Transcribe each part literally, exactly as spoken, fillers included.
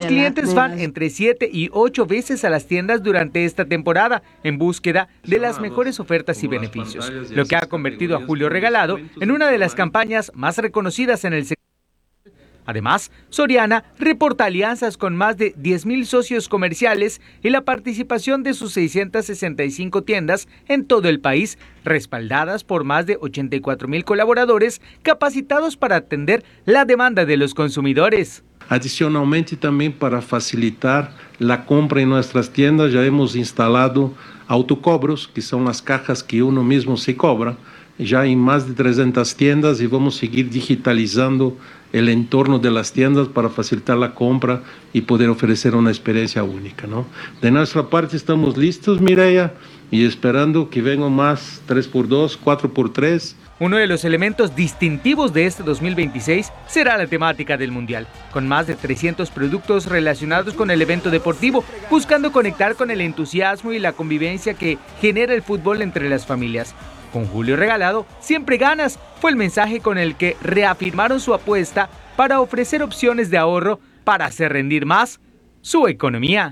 clientes van entre siete y ocho veces a las tiendas durante esta temporada en búsqueda de las mejores ofertas y beneficios, lo que ha convertido a Julio Regalado en una de las campañas más reconocidas en el sector. Además, Soriana reporta alianzas con más de diez mil socios comerciales y la participación de sus seiscientas sesenta y cinco tiendas en todo el país, respaldadas por más de ochenta y cuatro mil colaboradores capacitados para atender la demanda de los consumidores. Adicionalmente, también para facilitar la compra en nuestras tiendas, ya hemos instalado autocobros, que son las cajas que uno mismo se cobra, ya en más de trescientas tiendas, y vamos a seguir digitalizando el entorno de las tiendas para facilitar la compra y poder ofrecer una experiencia única, ¿no? De nuestra parte estamos listos, Mireya, y esperando que vengan más tres por dos, cuatro por tres. Uno de los elementos distintivos de este dos mil veintiséis será la temática del Mundial, con más de trescientos productos relacionados con el evento deportivo, buscando conectar con el entusiasmo y la convivencia que genera el fútbol entre las familias. Con Julio Regalado, siempre ganas, fue el mensaje con el que reafirmaron su apuesta para ofrecer opciones de ahorro para hacer rendir más su economía.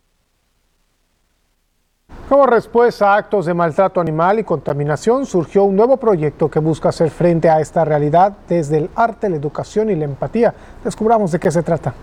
Como respuesta a actos de maltrato animal y contaminación, surgió un nuevo proyecto que busca hacer frente a esta realidad desde el arte, la educación y la empatía. Descubramos de qué se trata.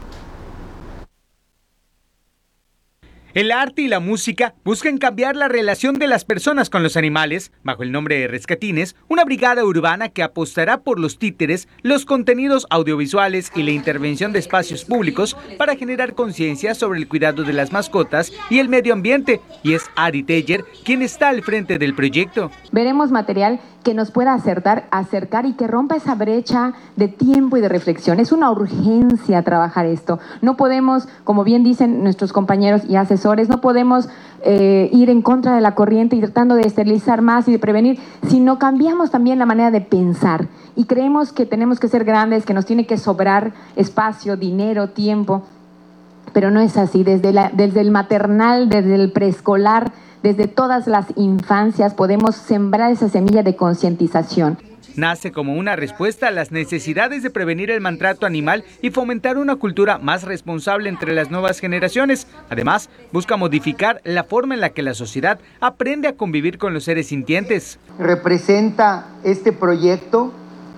El arte y la música buscan cambiar la relación de las personas con los animales. Bajo el nombre de Rescatines, una brigada urbana que apostará por los títeres, los contenidos audiovisuales y la intervención de espacios públicos para generar conciencia sobre el cuidado de las mascotas y el medio ambiente. Y es Ari Teller quien está al frente del proyecto. Veremos material que nos pueda acertar, acercar y que rompa esa brecha de tiempo y de reflexión. Es una urgencia trabajar esto. No podemos, como bien dicen nuestros compañeros y asesores, no podemos eh, ir en contra de la corriente y tratando de esterilizar más y de prevenir, sino cambiamos también la manera de pensar. Y creemos que tenemos que ser grandes, que nos tiene que sobrar espacio, dinero, tiempo, pero no es así. Desde, la, desde el maternal, desde el preescolar, desde todas las infancias podemos sembrar esa semilla de concientización. Nace como una respuesta a las necesidades de prevenir el maltrato animal y fomentar una cultura más responsable entre las nuevas generaciones. Además, busca modificar la forma en la que la sociedad aprende a convivir con los seres sintientes. Representa este proyecto,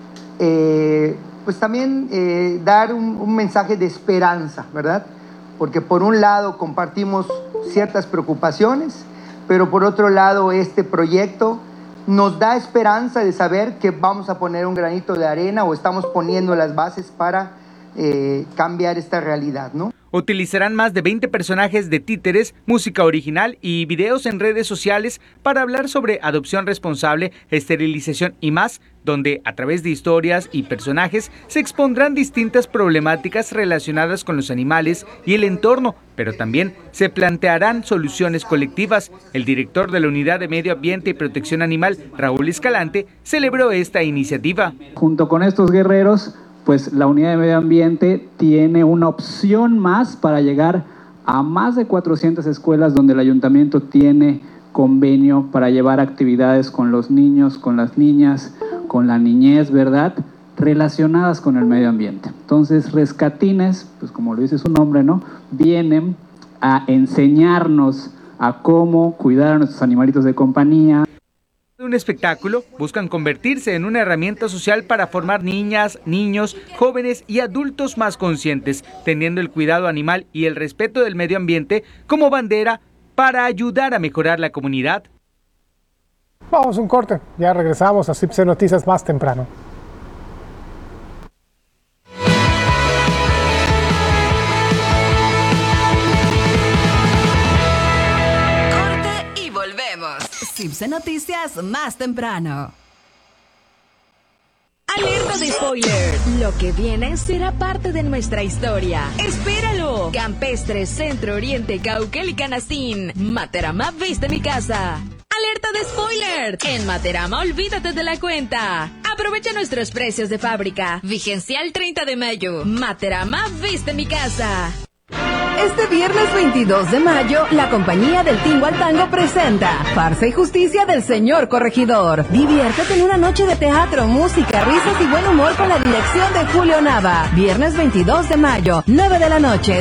eh, pues también eh, dar un, un mensaje de esperanza, ¿verdad? Porque por un lado compartimos ciertas preocupaciones, pero por otro lado este proyecto nos da esperanza de saber que vamos a poner un granito de arena o estamos poniendo las bases para eh, cambiar esta realidad, ¿no? Utilizarán más de veinte personajes de títeres, música original y videos en redes sociales para hablar sobre adopción responsable, esterilización y más, donde a través de historias y personajes se expondrán distintas problemáticas relacionadas con los animales y el entorno, pero también se plantearán soluciones colectivas. El director de la Unidad de Medio Ambiente y Protección Animal, Raúl Escalante, celebró esta iniciativa. Junto con estos guerreros, pues la Unidad de Medio Ambiente tiene una opción más para llegar a más de cuatrocientas escuelas donde el ayuntamiento tiene convenio para llevar actividades con los niños, con las niñas, con la niñez, ¿verdad?, relacionadas con el medio ambiente. Entonces, Rescatines, pues como lo dice su nombre, ¿no?, vienen a enseñarnos a cómo cuidar a nuestros animalitos de compañía. Un espectáculo, buscan convertirse en una herramienta social para formar niñas, niños, jóvenes y adultos más conscientes, teniendo el cuidado animal y el respeto del medio ambiente como bandera para ayudar a mejorar la comunidad. Vamos a un corte, ya regresamos a C I P C Noticias más temprano. C I P C Noticias más temprano. Alerta de spoiler. Lo que viene será parte de nuestra historia. ¡Espéralo! Campestre, Centro, Oriente, Cauquel y Canastín. Materama viste mi casa. ¡Alerta de spoiler! En Materama olvídate de la cuenta. Aprovecha nuestros precios de fábrica. Vigencia el treinta de mayo. Materama viste mi casa. Este viernes veintidós de mayo, la compañía del Tingo al Tango presenta Farsa y Justicia del Señor Corregidor. Diviértete en una noche de teatro, música, risas y buen humor con la dirección de Julio Nava. Viernes veintidós de mayo, nueve de la noche.